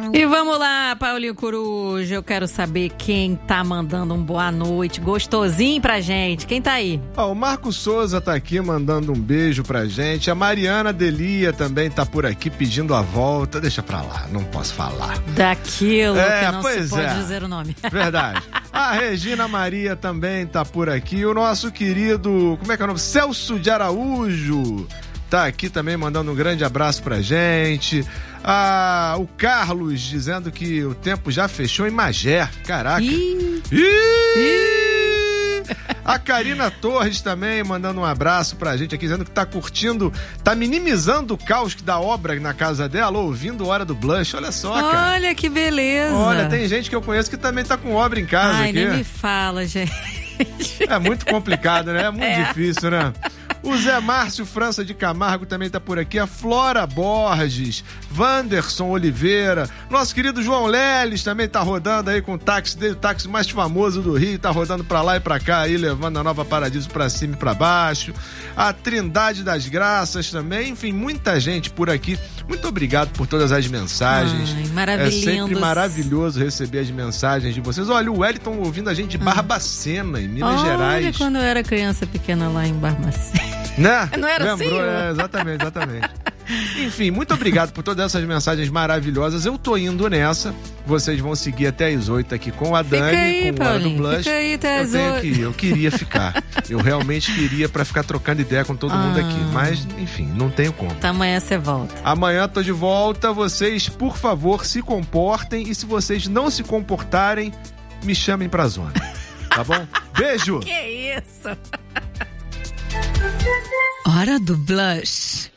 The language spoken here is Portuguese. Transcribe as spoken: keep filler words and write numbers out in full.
E vamos lá, Paulinho Coruja, eu quero saber quem tá mandando um boa noite gostosinho pra gente. Quem tá aí? Ó, o Marco Souza tá aqui mandando um beijo pra gente. A Mariana Delia também tá por aqui pedindo a volta. Deixa pra lá, não posso falar. Daquilo é, que não pois se pode é. dizer o nome. Verdade. A Regina Maria também tá por aqui. O nosso querido, como é que é o nome? Celso de Araújo tá aqui também mandando um grande abraço pra gente. Ah, o Carlos dizendo que o tempo já fechou em Magé. Caraca. Ih. Ih. A Karina Torres também mandando um abraço pra gente aqui, dizendo que tá curtindo, tá minimizando o caos da obra na casa dela, ouvindo Hora do Blush. Olha só, cara. Olha que beleza. Olha, tem gente que eu conheço que também tá com obra em casa. Ai, aqui. nem me fala, gente. É muito complicado, né? É muito É. difícil, né? O Zé Márcio França de Camargo também tá por aqui. A Flora Borges, Wanderson Oliveira, nosso querido João Leles também tá rodando aí com o táxi dele, o táxi mais famoso do Rio, tá rodando pra lá e pra cá aí, levando a Nova Paradiso pra cima e pra baixo. A Trindade das Graças também, enfim, muita gente por aqui. Muito obrigado por todas as mensagens. Ai, É maravilhoso. sempre maravilhoso receber as mensagens de vocês. Olha, o Wellington ouvindo a gente de Barbacena, em Minas Olha, Gerais. quando eu era criança pequena lá em Barbacena. Né? Não era Lembrou? assim? É, exatamente, exatamente. Enfim, muito obrigado por todas essas mensagens maravilhosas. Eu tô indo nessa. Vocês vão seguir até as oito aqui com a Dani, Fica aí, com o Hora do Paulinho, Blush. fica aí até eu as tenho oito. que ir, eu queria ficar. Eu realmente queria pra ficar trocando ideia com todo mundo aqui. Mas, enfim, não tenho como. Tá, amanhã você volta. Amanhã tô de volta. Vocês, por favor, se comportem. E se vocês não se comportarem, me chamem pra zona. Tá bom? Beijo! Que isso? Hora do Blush.